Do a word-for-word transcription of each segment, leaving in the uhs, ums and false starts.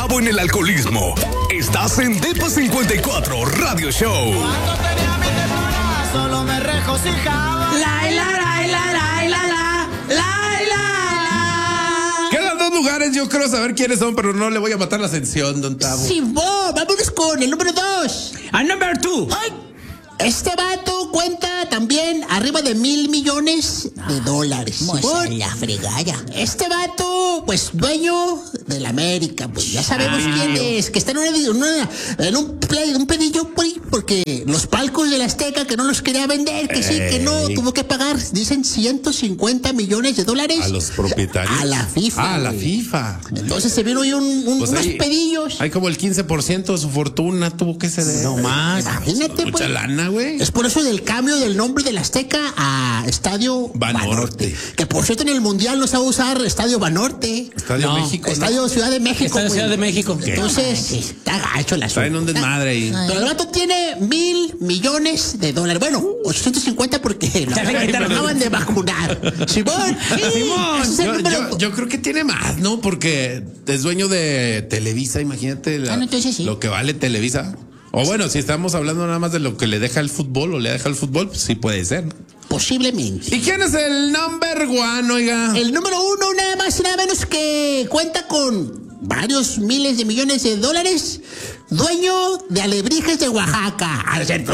cabo en el alcoholismo. Estás en Depa cincuenta y cuatro Radio Show. Cuando tenía mi temporada, solo me regocijaba. La, la, la, la, la, la, la, la, la. Quedan dos lugares, yo quiero saber quiénes son, pero no le voy a matar la ascensión, don Tavo. Sí, vos, vámonos con el número dos. Al number two. Ay, este vato cuenta también arriba de mil millones de dólares. Moza la fregada. Este vato, pues, dueño de la América, pues ya sabemos ah, quién es, que está en, una, una, en un, play, un pedillo por ahí, porque los palcos de la Azteca que no los quería vender, que sí, que no, tuvo que pagar, dicen ciento cincuenta millones de dólares. A los propietarios. A la FIFA. Ah, a la FIFA. Entonces se vieron ahí un, un, pues unos hay, pedillos. Hay como el quince por ciento de su fortuna tuvo que ceder. No más. Imagínate, mucha pues. lana, güey. Es por eso del cambio del nombre del Azteca a Estadio Banorte. Banorte. Que por cierto en el Mundial no se va a usar Estadio Banorte. Estadio no, México. Estadio ¿no? Ciudad de México. Estadio Ciudad de México. Entonces, sí, está gacho la Está en un desmadre ahí. Pero el vato tiene mil millones de dólares. Bueno, ochocientos cincuenta porque lo acaban de vacunar. Simón, sí, Simón. Yo, yo, yo creo que tiene más, ¿no? Porque es dueño de Televisa, imagínate la, ah, no, entonces sí. lo que vale Televisa. O bueno, si estamos hablando nada más de lo que le deja el fútbol o le deja el fútbol, pues sí puede ser, ¿no? Posiblemente. ¿Y quién es el number one, oiga? El número uno, nada más y nada menos que cuenta con varios miles de millones de dólares, dueño de Alebrijes de Oaxaca. ¿Es cierto?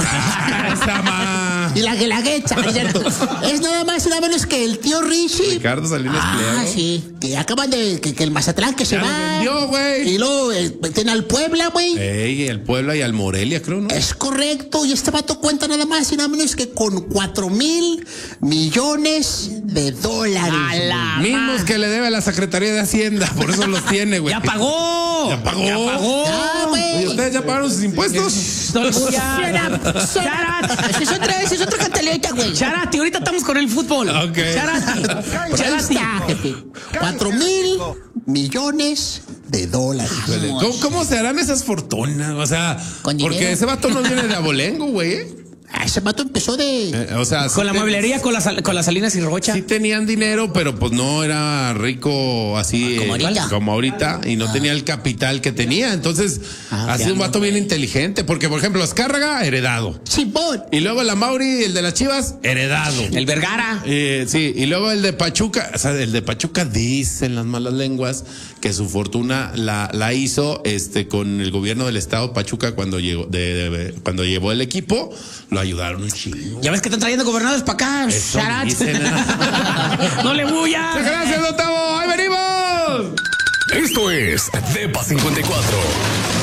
Y la Guelaguetza, ¿es cierto? Es nada más y nada menos que el tío Richie. Ricardo Salinas Ah, Pliego. sí. Que acaban de. Que, que el Mazatlán que se Ya lo va. vendió, güey. Y luego eh, tiene al Puebla, güey. Ey, el Puebla y al Morelia, creo, ¿no? Es correcto. Y este vato cuenta nada más y nada menos que con cuatro mil millones de dólares. A la Mismos que le debe a la Secretaría de Hacienda, por eso los tiene, güey. ¡Ya pagó! ¡Ya pagó! ¡Ya pagó! Ah, güey. Oye, ¿ustedes ya pagaron sus impuestos? No, ya. Esa es otra vez, es otra cantaleta, güey. Charati, ahorita estamos con el fútbol. Ok. Charati. Pues ahí Charati. está, jefe. Cuatro mil millones de dólares. ¿Cómo, ¿Cómo se harán esas fortunas? O sea, Con porque dinero. ese vato no viene de abolengo, güey. Ah, ese vato empezó de. Eh, o sea, Con sí la te- mueblería, con las con las Salinas y Rocha. Sí tenían dinero, pero pues no era rico así Como eh, ahorita. como ahorita y no tenía el capital que tenía. Entonces, Ah, ha sido un vato bien inteligente, porque por ejemplo, Azcárraga, heredado. Simón. Y luego la Mauri, el de las Chivas, heredado. El Vergara. Eh, sí, y luego el de Pachuca, o sea, el de Pachuca dicen las malas lenguas que su fortuna la, la hizo este con el gobierno del estado Pachuca cuando llegó de, de- cuando llevó el equipo, lo ayudaron un chingo. Ya ves que están trayendo gobernadores para acá. Eso Charat. dicen, ¿eh? No le bulla. Gracias, Otavo. Ahí venimos. Esto es Depa cincuenta y cuatro.